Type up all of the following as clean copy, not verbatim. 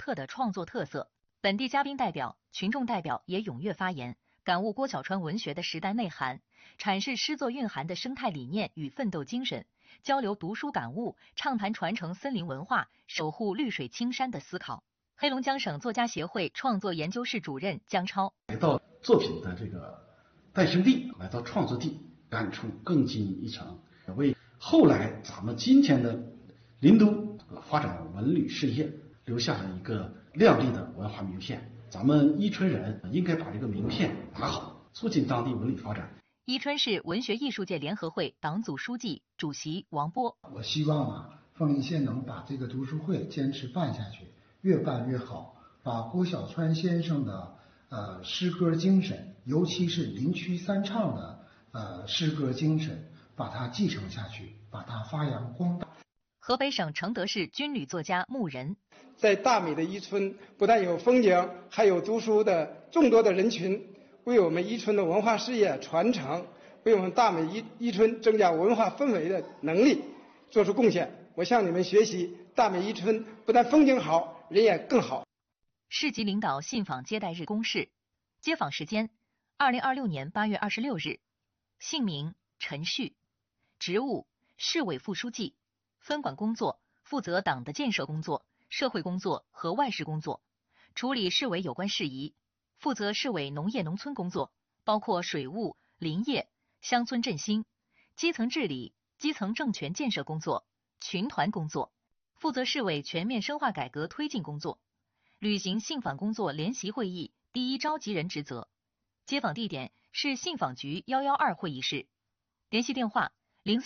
特的创作特色。本地嘉宾代表、群众代表也踊跃发言，感悟郭小川文学的时代内涵，阐释诗作蕴含的生态理念与奋斗精神，交流读书感悟，畅谈传承森林文化、守护绿水青山的思考。黑龙江省作家协会创作研究室主任姜超： 来到作品的这个诞生地，来到创作地，感触更进一层，为后来咱们今天的林都发展文旅事业留下了一个亮丽的文化名片。咱们伊春人应该把这个名片打好，促进当地文旅发展。 伊春市文学艺术界联合会党组书记、主席王波： 我希望凤林县能把这个读书会坚持办下去，越办越好，把郭小川先生的诗歌精神，尤其是林区三唱的诗歌精神，把它继承下去，把它发扬光大。 河北省承德市军旅作家穆仁： 在大美的伊春，不但有风景，还有读书的众多的人群，为我们伊春的文化事业传承，为我们大美伊春增加文化氛围的能力做出贡献。我向你们学习，大美伊春不但风景好，人也更好。 市级领导信访接待日公示，接访时间：2026年8月26日。姓名：陈旭，职务：市委副书记，分管工作：负责党的建设工作、社会工作和外事工作，处理市委有关事宜，负责市委农业农村工作，包括水务、林业、乡村振兴、基层治理、基层政权建设工作、群团工作，负责市委全面深化改革推进工作，履行信访工作联席会议第一召集人职责。接访地点是信访局112会议室，联系电话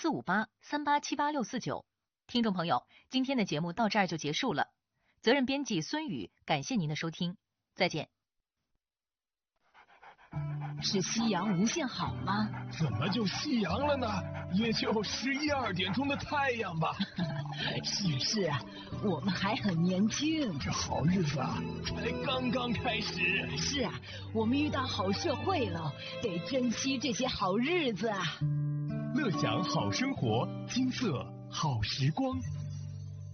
0458387869。听众朋友，今天的节目到这儿就结束了。责任编辑孙宇，感谢您的收听，再见。 是夕阳无限好吗？ 怎么就夕阳了呢？也就11、2点钟的太阳吧。 是啊，我们还很年轻。 这好日子啊，才刚刚开始。 是啊，我们遇到好社会了，得珍惜这些好日子啊。 乐享好生活，金色好时光。